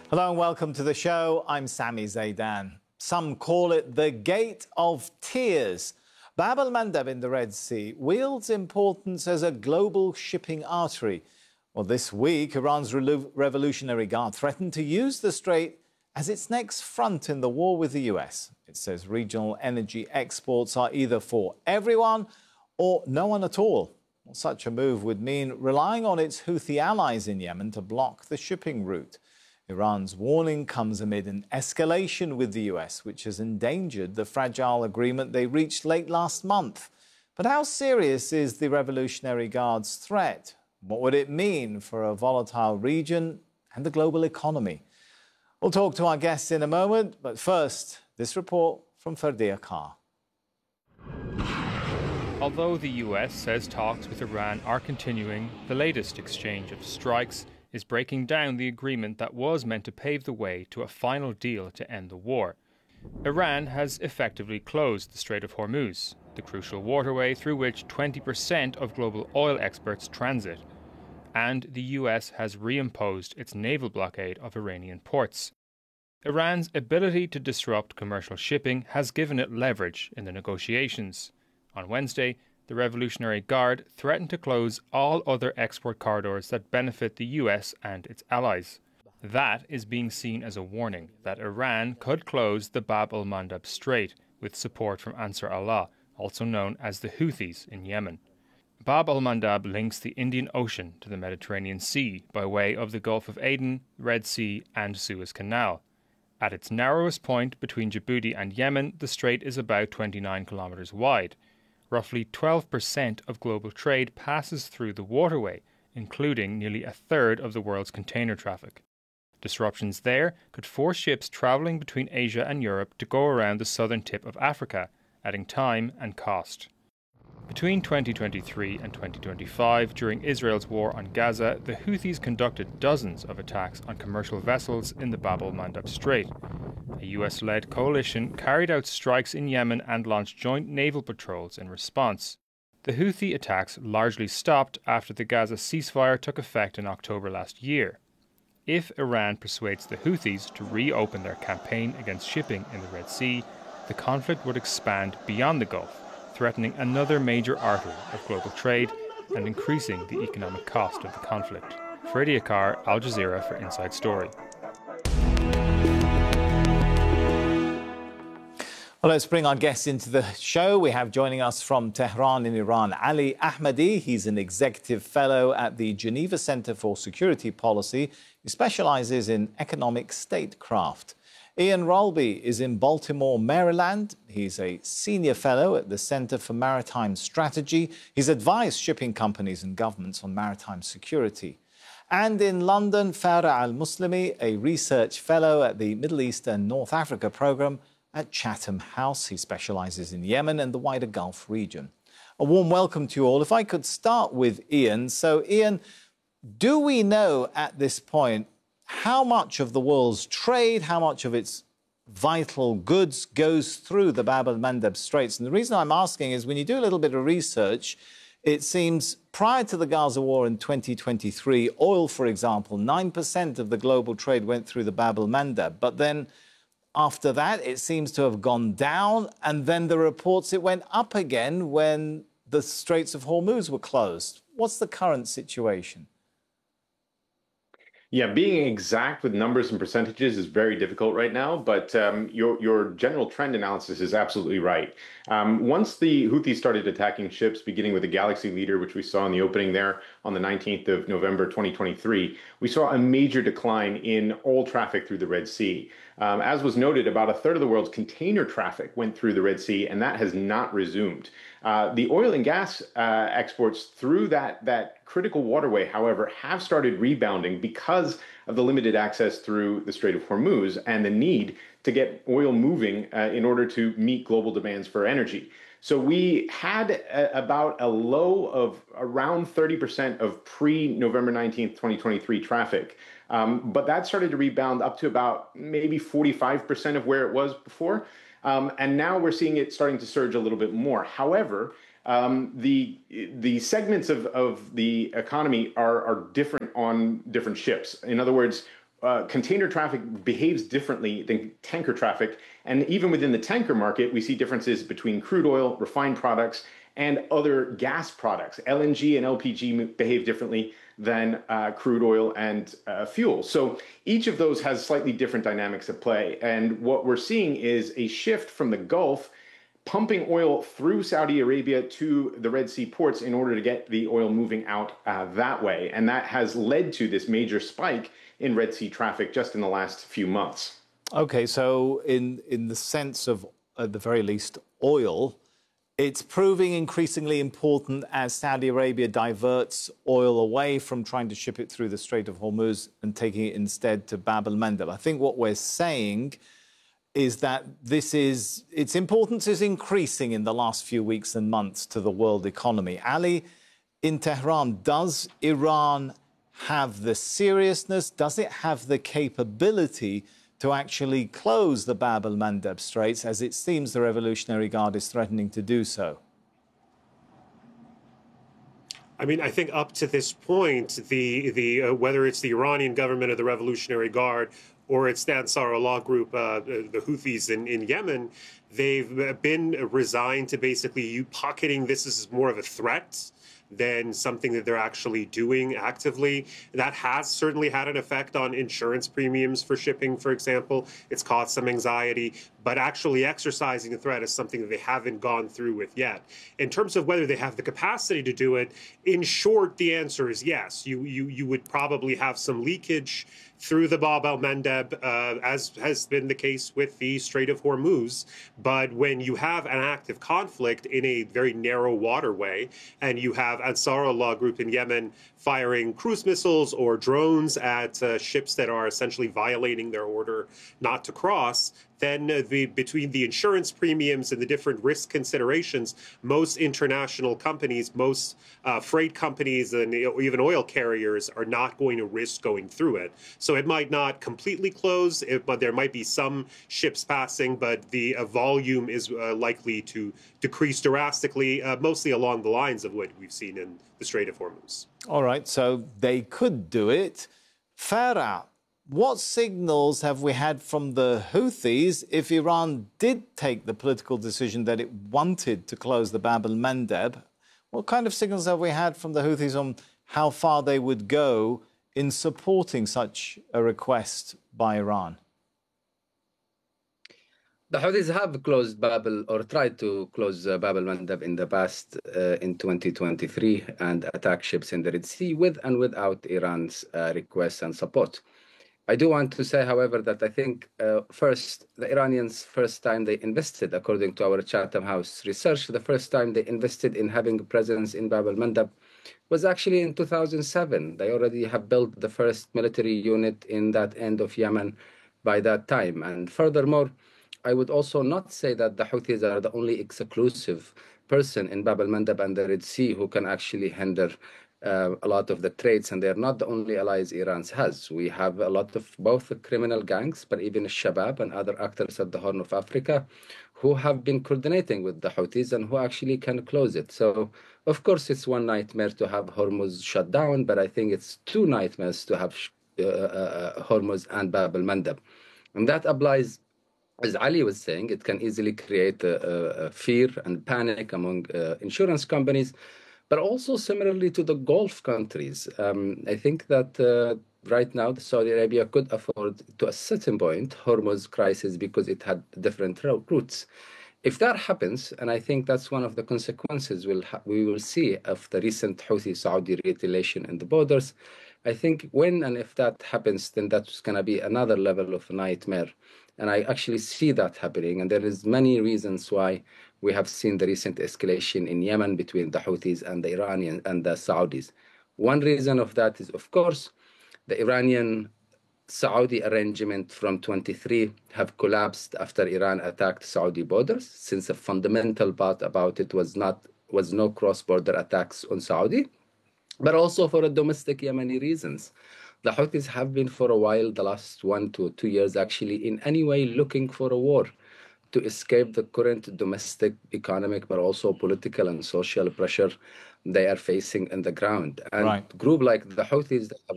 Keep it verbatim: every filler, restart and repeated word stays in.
Hello and welcome to the show. I'm Sami Zaidan. Some call it the Gate of Tears. Bab el-Mandeb in the Red Sea wields importance as a global shipping artery. Well, this week, Iran's Revolutionary Guard threatened to use the strait as its next front in the war with the U S. It says regional energy exports are either for everyone or no one at all. Well, such a move would mean relying on its Houthi allies in Yemen to block the shipping route. Iran's warning comes amid an escalation with the U S, which has endangered the fragile agreement they reached late last month. But how serious is the Revolutionary Guard's threat? What would it mean for a volatile region and the global economy? We'll talk to our guests in a moment, but first, this report from Ferdia Carr. Although the U S says talks with Iran are continuing, the latest exchange of strikes is breaking down the agreement that was meant to pave the way to a final deal to end the war. Iran has effectively closed the Strait of Hormuz, the crucial waterway through which twenty percent of global oil exports transit. And the U S has reimposed its naval blockade of Iranian ports. Iran's ability to disrupt commercial shipping has given it leverage in the negotiations. On Wednesday, the Revolutionary Guard threatened to close all other export corridors that benefit the U S and its allies. That is being seen as a warning that Iran could close the Bab el-Mandeb Strait with support from Ansar Allah, also known as the Houthis in Yemen. Bab el-Mandeb links the Indian Ocean to the Mediterranean Sea by way of the Gulf of Aden, Red Sea and Suez Canal. At its narrowest point between Djibouti and Yemen, the strait is about twenty-nine kilometres wide. Roughly twelve percent of global trade passes through the waterway, including nearly a third of the world's container traffic. Disruptions there could force ships travelling between Asia and Europe to go around the southern tip of Africa, adding time and cost. Between twenty twenty-three and twenty twenty-five, during Israel's war on Gaza, the Houthis conducted dozens of attacks on commercial vessels in the Bab el-Mandeb Strait. A U S-led coalition carried out strikes in Yemen and launched joint naval patrols in response. The Houthi attacks largely stopped after the Gaza ceasefire took effect in October last year. If Iran persuades the Houthis to reopen their campaign against shipping in the Red Sea, the conflict would expand beyond the Gulf, threatening another major artery of global trade and increasing the economic cost of the conflict. Ferdia Carr, Al Jazeera for Inside Story. Well, let's bring our guests into the show. We have joining us from Tehran in Iran, Ali Ahmadi. He's an executive fellow at the Geneva Center for Security Policy. He specializes in economic statecraft. Ian Rolby is in Baltimore, Maryland. He's a senior fellow at the Center for Maritime Strategy. He's advised shipping companies and governments on maritime security. And in London, Farah Al-Muslimi, a research fellow at the Middle East and North Africa program at Chatham House. He specializes in Yemen and the wider Gulf region. A warm welcome to you all. If I could start with Ian. So, Ian, do we know at this point how much of the world's trade, how much of its vital goods goes through the Bab el-Mandeb Straits? And the reason I'm asking is when you do a little bit of research, it seems prior to the Gaza war in twenty twenty-three, oil, for example, nine percent of the global trade went through the Bab el-Mandeb. But then after that, it seems to have gone down. And then the reports it went up again when the Straits of Hormuz were closed. What's the current situation? Yeah, being exact with numbers and percentages is very difficult right now, but um, your your general trend analysis is absolutely right. Um, once the Houthis started attacking ships, beginning with the Galaxy Leader, which we saw in the opening there on the nineteenth of November twenty twenty-three, we saw a major decline in all traffic through the Red Sea. Um, as was noted, about a third of the world's container traffic went through the Red Sea, and that has not resumed. Uh, the oil and gas uh, exports through that, that critical waterway, however, have started rebounding because of the limited access through the Strait of Hormuz and the need to get oil moving uh, in order to meet global demands for energy. So we had a, about a low of around thirty percent of pre-November nineteenth, twenty twenty-three traffic. Um, but that started to rebound up to about maybe forty-five percent of where it was before. Um, and now we're seeing it starting to surge a little bit more. However, um, the the segments of, of the economy are, are different on different ships. In other words, uh, container traffic behaves differently than tanker traffic. And even within the tanker market, we see differences between crude oil, refined products, and other gas products. L N G and L P G behave differently than uh, crude oil and uh, fuel. So each of those has slightly different dynamics at play. And what we're seeing is a shift from the Gulf pumping oil through Saudi Arabia to the Red Sea ports in order to get the oil moving out uh, that way. And that has led to this major spike in Red Sea traffic just in the last few months. Okay, so in, in the sense of, at the very least, oil, it's proving increasingly important as Saudi Arabia diverts oil away from trying to ship it through the Strait of Hormuz and taking it instead to Bab el-Mandeb. I think what we're saying is that this is, its importance is increasing in the last few weeks and months to the world economy. Ali, in Tehran, does Iran have the seriousness, does it have the capability to actually close the Bab el-Mandeb Straits, as it seems the Revolutionary Guard is threatening to do so? I mean, I think up to this point, the the uh, whether it's the Iranian government or the Revolutionary Guard or it's the Ansar Allah group, uh, the Houthis in, in Yemen, they've been resigned to basically you pocketing this as more of a threat than something that they're actually doing actively. That has certainly had an effect on insurance premiums for shipping, for example. It's caused some anxiety, but actually exercising the threat is something that they haven't gone through with yet. In terms of whether they have the capacity to do it, in short, the answer is yes. You you you would probably have some leakage through the Bab el-Mandeb, uh, as has been the case with the Strait of Hormuz. But when you have an active conflict in a very narrow waterway, and you have Ansar Allah group in Yemen firing cruise missiles or drones at uh, ships that are essentially violating their order not to cross, then uh, the, between the insurance premiums and the different risk considerations, most international companies, most uh, freight companies, and even oil carriers are not going to risk going through it. So it might not completely close, it, but there might be some ships passing, but the uh, volume is uh, likely to decrease drastically, uh, mostly along the lines of what we've seen in the Strait of Hormuz. All right, so they could do it. Farah, what signals have we had from the Houthis if Iran did take the political decision that it wanted to close the Bab el-Mandeb? What kind of signals have we had from the Houthis on how far they would go in supporting such a request by Iran? The Houthis have closed Bab el, or tried to close uh, Bab el-Mandeb in the past uh, in twenty twenty-three and attack ships in the Red Sea with and without Iran's uh, request and support. I do want to say, however, that I think uh, first, the Iranians, first time they invested, according to our Chatham House research, the first time they invested in having a presence in Bab el-Mandeb was actually in two thousand seven. They already have built the first military unit in that end of Yemen by that time. And furthermore, I would also not say that the Houthis are the only exclusive person in Bab el-Mandeb and the Red Sea who can actually hinder Uh, a lot of the trades, and they're not the only allies Iran has. We have a lot of both the criminal gangs, but even Shabab and other actors at the Horn of Africa who have been coordinating with the Houthis and who actually can close it. So, of course, it's one nightmare to have Hormuz shut down, but I think it's two nightmares to have uh, uh, Hormuz and Bab el-Mandeb. And that applies, as Ali was saying, it can easily create a, a fear and panic among uh, insurance companies, but also similarly to the Gulf countries. Um, I think that uh, right now Saudi Arabia could afford, to a certain point, Hormuz crisis because it had different routes. If that happens, and I think that's one of the consequences we'll we will see of the recent Houthi-Saudi retaliation in the borders, I think when and if that happens, then that's going to be another level of nightmare. And I actually see that happening, and there is many reasons why we have seen the recent escalation in Yemen between the Houthis and the Iranians and the Saudis. One reason of that is, of course, the Iranian-Saudi arrangement from twenty-three have collapsed after Iran attacked Saudi borders, since a fundamental part about it was not was no cross-border attacks on Saudi, but also for domestic Yemeni reasons. The Houthis have been for a while, the last one to two years actually, in any way looking for a war to escape the current domestic, economic, but also political and social pressure they are facing in the ground. And right. a group like the Houthis that have